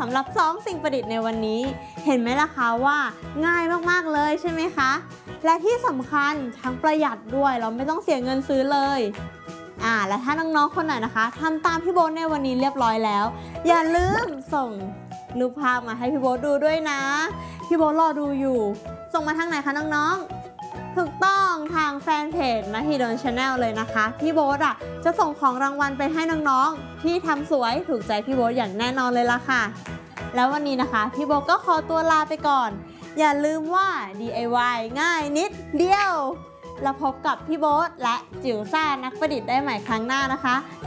ำหรับ2สิ่งประดิษฐ์ในวันนี้เห็นไหมล่ะคะว่าง่ายมากๆเลยใช่ไหมคะและที่สำคัญทั้งประหยัดด้วยเราไม่ต้องเสียเงินซื้อเลยและถ้าน้องๆคนไหนนะคะทำตามพี่โบ๊ทในวันนี้เรียบร้อยแล้วอย่าลืมส่งรูปภาพมาให้พี่โบ๊ทดูด้วยนะพี่โบ๊ทรอดูอยู่ส่งมาทางไหนคะน้องๆถูกต้องทางแฟนเพจมหิดล Channel เลยนะคะพี่โบ๊ทจะส่งของรางวัลไปให้น้องๆที่ทำสวยถูกใจพี่โบ๊ทอย่างแน่นอนเลยล่ะค่ะแล้ววันนี้นะคะพี่โบ๊ทก็ขอตัวลาไปก่อนอย่าลืมว่า DIY ง่ายนิดเดียวแล้วพบกับพี่โบ๊ทและจิ๋วซ่านักประดิษฐ์ได้ใหม่ครั้งหน้านะคะ